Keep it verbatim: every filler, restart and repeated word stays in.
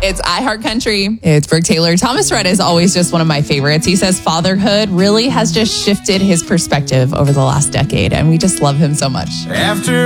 It's iHeartCountry. It's Brooke Taylor. Thomas Rhett is always just one of my favorites. He says fatherhood really has just shifted his perspective over the last decade, and we just love him so much. After